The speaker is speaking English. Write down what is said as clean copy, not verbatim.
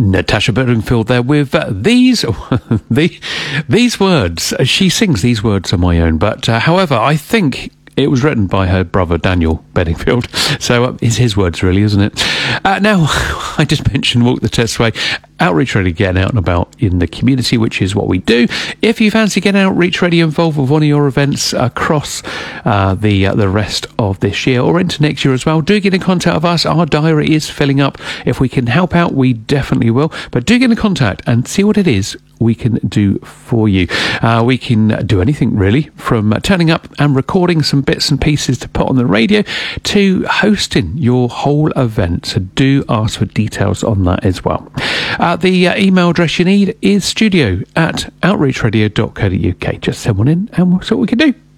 Natasha Bedingfield there with these words. She sings these words on my own, but however, I think it was written by her brother Daniel Bedingfield, so it's his words really, isn't it? Now, I just mentioned Walk the Testway, Outreach Radio, getting out and about in the community, which is what we do. If you fancy getting Outreach Radio involved with one of your events across the rest of this year or into next year as well, do get in contact with us. Our diary is filling up. If we can help out, we definitely will. But do get in contact and see what it is we can do for you. We can do anything really, from turning up and recording some bits and pieces to put on the radio to hosting your whole event. So do ask for details on that as well. The email address you need is studio@outreachradio.co.uk. Just send one in and we'll see what we can do.